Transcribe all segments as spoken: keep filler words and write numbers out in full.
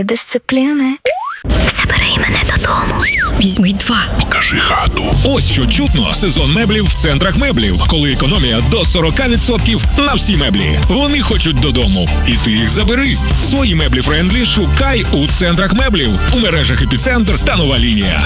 Дисципліни. Забери мене додому. Візьми два. Покажи хату. Ось що чутно. Сезон меблів в центрах меблів. Коли економія до сорок відсотків на всі меблі. Вони хочуть додому. І ти їх забери. Свої меблі френдлі шукай у центрах меблів. У мережах Епіцентр та Нова Лінія.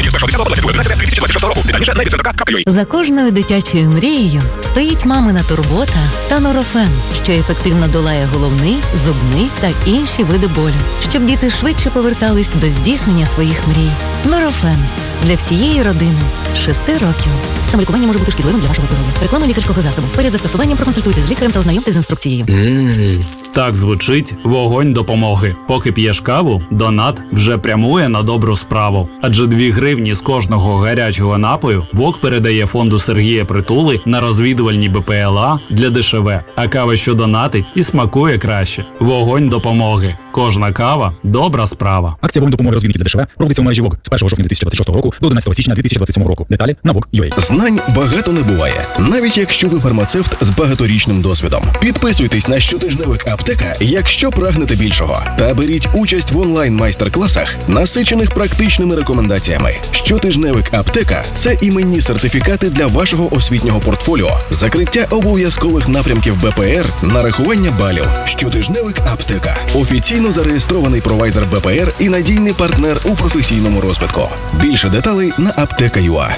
За кожною дитячою мрією стоїть мамина турбота та Норофен, що ефективно долає головний, зубний та інші види болю, щоб діти швидше повертались до здійснення своїх мрій. Норофен для всієї родини з шести років. Самолікування може бути шкідливим для вашого здоров'я. Реклама лікарського засобу. Перед застосуванням проконсультуйтесь з лікарем та ознайомтесь з інструкцією. Так звучить вогонь допомоги. Поки п'єш каву, донат вже прямує на добру справу. Адже дві гривні з кожного гарячого напою ВОК передає фонду Сергія Притули на розвідувальні БПЛА для ДШВ. А кава, що донатить, і смакує краще. Вогонь допомоги. Кожна кава – добра справа. Акція «Вогонь допомоги розвідників для ДШВ» проводиться у мережі ВОК з першого жовтня дві тисячі двадцять шостого року до одинадцятого січня дві тисячі двадцять сьомого року. Деталі на вок крапка ю а. Знань багато не буває, навіть якщо ви фармацевт з багаторічним досвідом. Підписуйтесь на щотижневик «Аптека», якщо прагнете більшого. Та беріть участь в онлайн-майстер-класах, насичених практичними рекомендаціями. Щотижневик «Аптека» – це іменні сертифікати для вашого освітнього портфоліо, закриття обов'язкових напрямків Б П Р, нарахування балів. Щотижневик «Аптека» – офіційно зареєстрований провайдер Б П Р і надійний партнер у професійному розвитку. Більше деталей на аптека крапка ю а.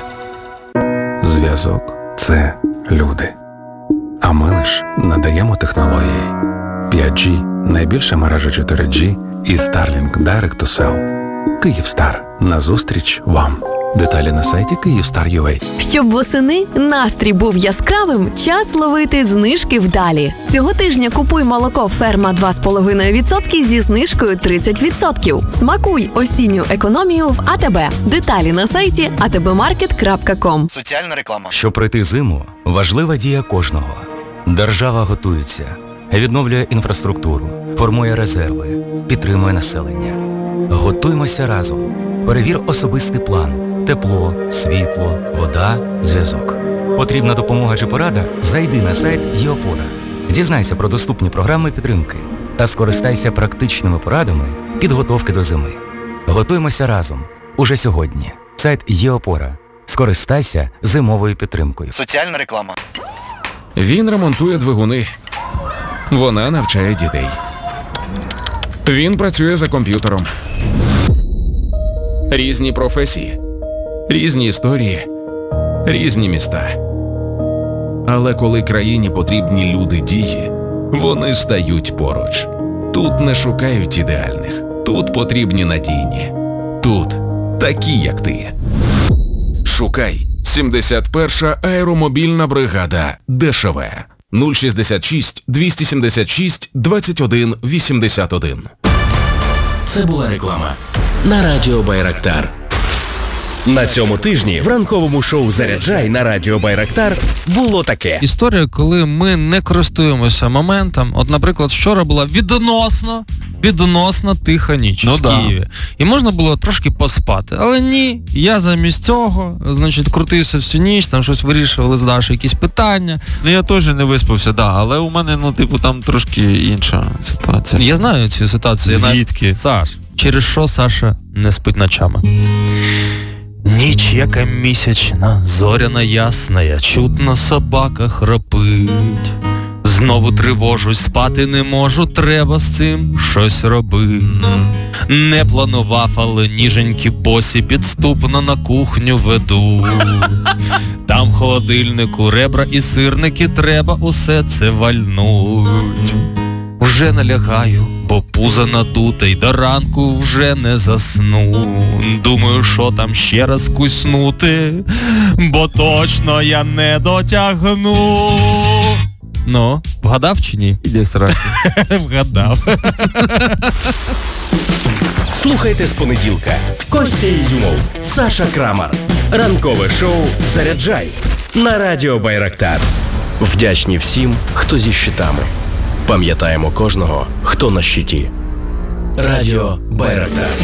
Зв'язок – це люди. А ми лиш надаємо технології. п'ять джі – найбільша мережа чотири джі і Starlink Direct to Cell. Київстар. Назустріч вам. Деталі на сайті київстар крапка ю а. Щоб восени настрій був яскравим, час ловити знижки вдалі. Цього тижня купуй молоко «Ферма» два з половиною відсотки зі знижкою тридцять відсотків. Смакуй осінню економію в А Те Бе. Деталі на сайті а те бе маркет крапка ком. Соціальна реклама. Щоб пройти зиму, важлива дія кожного. Держава готується, відновлює інфраструктуру, формує резерви, підтримує населення. Готуймося разом. Перевір особистий план. Тепло, світло, вода, зв'язок. Потрібна допомога чи порада? Зайди на сайт «Є-Опора». Дізнайся про доступні програми підтримки та скористайся практичними порадами підготовки до зими. Готуємося разом. Уже сьогодні. Сайт «Є-Опора». Скористайся зимовою підтримкою. Соціальна реклама. Він ремонтує двигуни. Вона навчає дітей. Він працює за комп'ютером. Різні професії. Різні історії, різні міста. Але коли країні потрібні люди дії, вони стають поруч. Тут не шукають ідеальних, тут потрібні надійні. Тут такі, як ти. Шукай сімдесят перша аеромобільна бригада Де Ше Ve нуль шістдесят шість двісті сімдесят шість двадцять один вісімдесят один. Це була реклама на Радіо Байрактар. На цьому тижні в ранковому шоу «Заряджай» на Радіо Байрактар було таке. Історія, коли ми не користуємося моментом. От, наприклад, вчора була відносно, відносно тиха ніч ну в да. Києві. І можна було трошки поспати. Але ні, я замість цього, значить, крутився всю ніч, там щось вирішували з Дашою, якісь питання. Ну я теж не виспався, да, але у мене, ну, типу, там трошки інша ситуація. Я знаю цю ситуацію. Звідки? Саш, через що Саша не спить ночами? Ніч, яка місячна, зоряна ясна, чутно собака храпить. Знову тривожусь, спати не можу, треба з цим щось робити. Не планував, але ніженькі босі підступно на кухню ведуть. Там в холодильнику ребра і сирники, треба усе це вальнуть. Вже налягаю, бо пузо надуте, й до ранку вже не засну. Думаю, що там ще раз куснути, бо точно я не дотягну. Ну, вгадав чи ні? Іди сраку. Вгадав. Слухайте з понеділка. Костя Ізюмов, Саша Крамар. Ранкове шоу «Заряджай» на Радіо Байрактар. Вдячні всім, хто зі щитами. Пам'ятаємо кожного, хто на щиті. Радіо Байрактар.